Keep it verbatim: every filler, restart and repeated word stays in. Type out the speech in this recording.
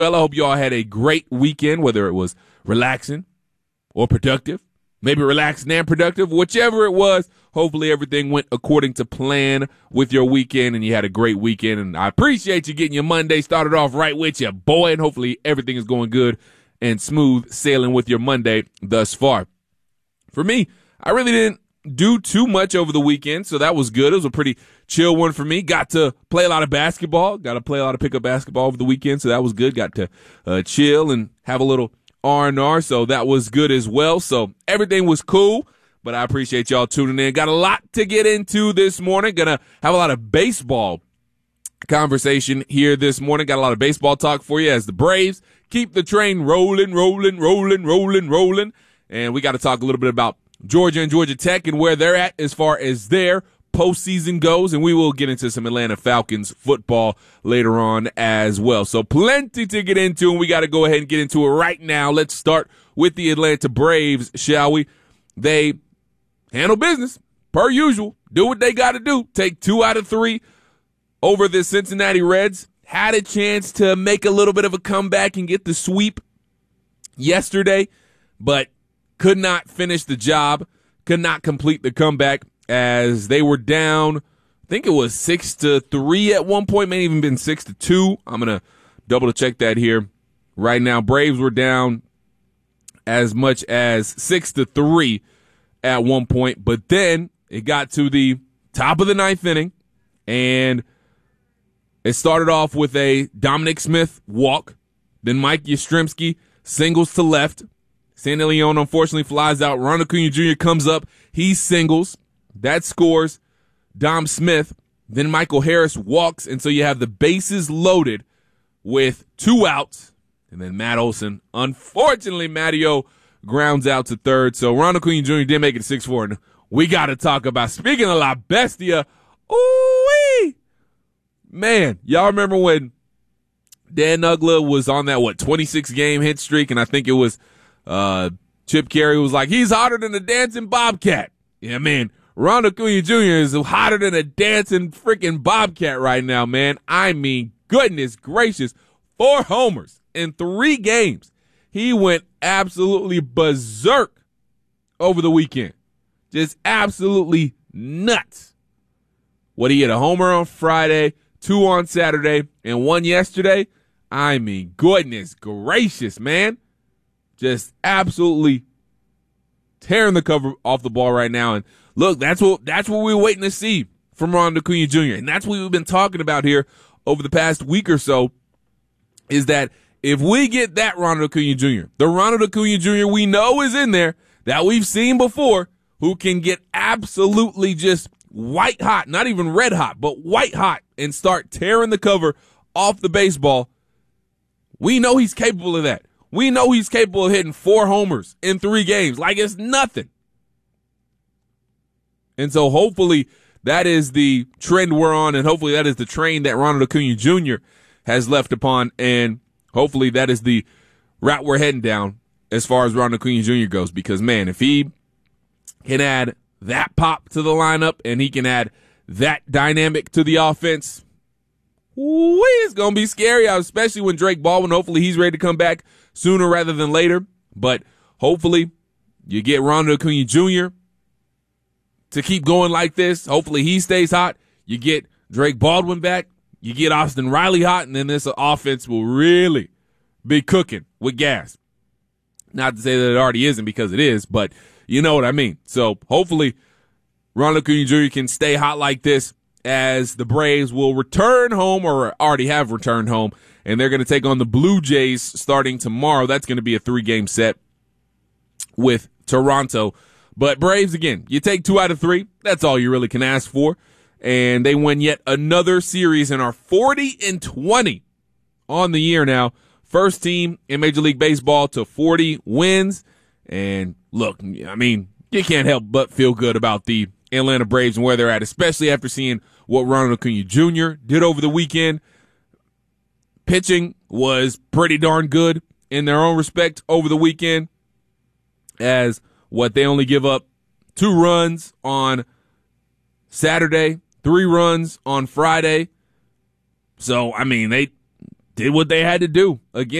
Well, I hope you all had a great weekend, whether it was relaxing or productive, maybe relaxing and productive, whichever it was. Hopefully everything went according to plan with your weekend and you had a great weekend. And I appreciate you getting your Monday started off right with you, boy. And hopefully everything is going good and smooth sailing with your Monday thus far. For me, I really didn't do too much over the weekend, so that was good. It was a pretty chill one for me. Got to play a lot of basketball. Got to play a lot of pickup basketball over the weekend, so that was good. Got to uh, chill and have a little R and R, so that was good as well. So everything was cool, but I appreciate y'all tuning in. Got a lot to get into this morning. Gonna have a lot of baseball conversation here this morning. Got a lot of baseball talk for you as the Braves keep the train rolling, rolling, rolling, rolling, rolling. And we got to talk a little bit about Georgia and Georgia Tech and where they're at as far as their postseason goes. And we will get into some Atlanta Falcons football later on as well. So plenty to get into, and we got to go ahead and get into it right now. Let's start with the Atlanta Braves, shall we? They handle business per usual. Do what they got to do. Take two out of three over the Cincinnati Reds. Had a chance to make a little bit of a comeback and get the sweep yesterday, but could not finish the job, could not complete the comeback as they were down. I think it was six to three at one point, may even been six to two. I'm going to double check that here right now. Braves were down as much as six to three at one point, but then it got to the top of the ninth inning and it started off with a Dominic Smith walk. Then Mike Yastrzemski singles to left. Sandy Leon unfortunately flies out. Ronald Acuna Junior comes up. He singles. That scores Dom Smith. Then Michael Harris walks, and so you have the bases loaded with two outs. And then Matt Olson, unfortunately, Matteo grounds out to third. So Ronald Acuna Junior did make it six four. And we got to talk about, speaking of La Bestia, ooh-wee. Man, y'all remember when Dan Uggla was on that, what, twenty-six game hit streak, and I think it was Uh, Chip Carey was like, he's hotter than a dancing bobcat. Yeah, man. Ronald Acuna Junior is hotter than a dancing freaking bobcat right now, man. I mean, goodness gracious. Four homers in three games. He went absolutely berserk over the weekend. Just absolutely nuts. What, he hit a homer on Friday, two on Saturday, and one yesterday? I mean, goodness gracious, man. Just absolutely tearing the cover off the ball right now. And look, that's what that's what we were waiting to see from Ronald Acuna Junior And that's what we've been talking about here over the past week or so, is that if we get that Ronald Acuna Junior, the Ronald Acuna Junior we know is in there, that we've seen before, who can get absolutely just white hot, not even red hot, but white hot, and start tearing the cover off the baseball, we know he's capable of that. We know he's capable of hitting four homers in three games like it's nothing. And so hopefully that is the trend we're on, and hopefully that is the train that Ronald Acuna Junior has left upon, and hopefully that is the route we're heading down as far as Ronald Acuna Junior goes, because, man, if he can add that pop to the lineup and he can add that dynamic to the offense, whoo, it's going to be scary, especially when Drake Baldwin, hopefully he's ready to come back sooner rather than later. But hopefully you get Ronald Acuna Junior to keep going like this. Hopefully he stays hot. You get Drake Baldwin back. You get Austin Riley hot, and then this offense will really be cooking with gas. Not to say that it already isn't, because it is, but you know what I mean. So hopefully Ronald Acuna Junior can stay hot like this as the Braves will return home, or already have returned home, and they're going to take on the Blue Jays starting tomorrow. That's going to be a three-game set with Toronto. But Braves, again, you take two out of three. That's all you really can ask for. And they win yet another series and are forty and twenty on the year now. First team in Major League Baseball to forty wins. And look, I mean, you can't help but feel good about the Atlanta Braves and where they're at, especially after seeing what Ronald Acuna Junior did over the weekend. Pitching was pretty darn good in their own respect over the weekend, as what they only give up two runs on Saturday, three runs on Friday. So, I mean, they did what they had to do. Again,